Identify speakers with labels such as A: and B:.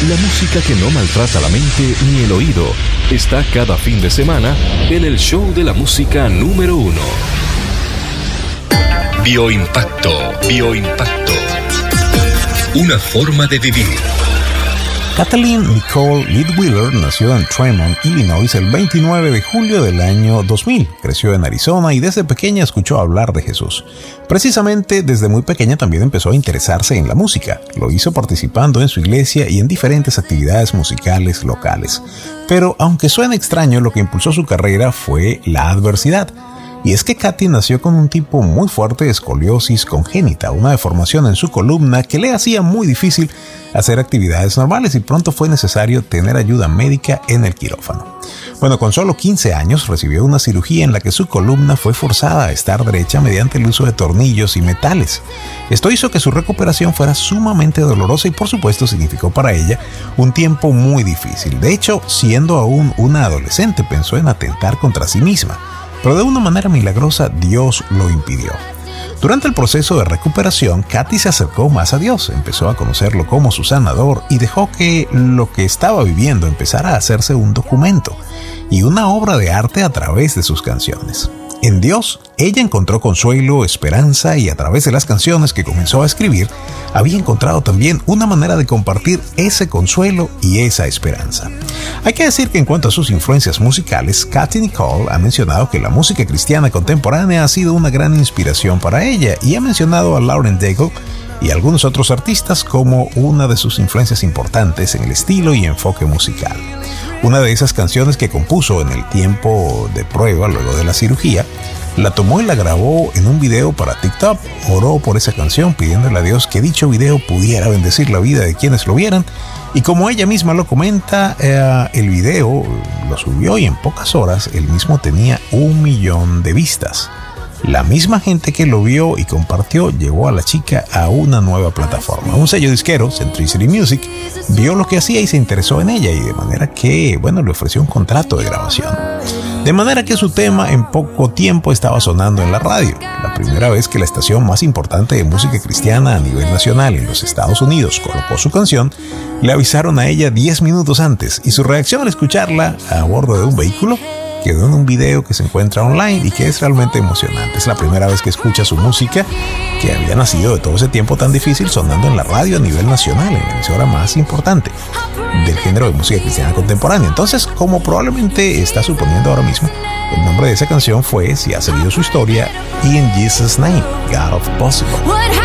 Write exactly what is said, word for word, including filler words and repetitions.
A: La música que no maltrata la mente ni el oído está cada fin de semana en el show de la música número uno. Bioimpacto, Bioimpacto. Una forma de vivir.
B: Kathleen Nicole Leadwiller nació en Tremont, Illinois, el veintinueve de julio del año dos mil. Creció en Arizona y desde pequeña escuchó hablar de Jesús. Precisamente desde muy pequeña también empezó a interesarse en la música. Lo hizo participando en su iglesia y en diferentes actividades musicales locales. Pero aunque suene extraño, lo que impulsó su carrera fue la adversidad. Y es que Katy nació con un tipo muy fuerte de escoliosis congénita, una deformación en su columna que le hacía muy difícil hacer actividades normales y pronto fue necesario tener ayuda médica en el quirófano. Bueno, con solo quince años recibió una cirugía en la que su columna fue forzada a estar derecha mediante el uso de tornillos y metales. Esto hizo que su recuperación fuera sumamente dolorosa y por supuesto significó para ella un tiempo muy difícil. De hecho, siendo aún una adolescente, pensó en atentar contra sí misma. Pero de una manera milagrosa Dios lo impidió. Durante el proceso de recuperación, Katy se acercó más a Dios, empezó a conocerlo como su sanador y dejó que lo que estaba viviendo empezara a hacerse un documento y una obra de arte a través de sus canciones. En Dios, ella encontró consuelo, esperanza y a través de las canciones que comenzó a escribir, había encontrado también una manera de compartir ese consuelo y esa esperanza. Hay que decir que en cuanto a sus influencias musicales, Katy Nicole ha mencionado que la música cristiana contemporánea ha sido una gran inspiración para ella y ha mencionado a Lauren Daigle y algunos otros artistas como una de sus influencias importantes en el estilo y enfoque musical. Una de esas canciones que compuso en el tiempo de prueba luego de la cirugía, la tomó y la grabó en un video para TikTok. Oró por esa canción pidiéndole a Dios que dicho video pudiera bendecir la vida de quienes lo vieran. Y como ella misma lo comenta, eh, el video lo subió y en pocas horas él mismo tenía un millón de vistas. La misma gente que lo vio y compartió llevó a la chica a una nueva plataforma. Un sello disquero, Century Music, vio lo que hacía y se interesó en ella y de manera que, bueno, le ofreció un contrato de grabación. De manera que su tema en poco tiempo estaba sonando en la radio. La primera vez que la estación más importante de música cristiana a nivel nacional en los Estados Unidos colocó su canción, le avisaron a ella diez minutos antes y su reacción al escucharla a bordo de un vehículo quedó en un video que se encuentra online y que es realmente emocionante. Es la primera vez que escucha su música, que había nacido de todo ese tiempo tan difícil, sonando en la radio a nivel nacional, en la emisora más importante del género de música cristiana contemporánea. Entonces, como probablemente está suponiendo ahora mismo, el nombre de esa canción fue, si ha seguido su historia, In Jesus' Name, God of Possible.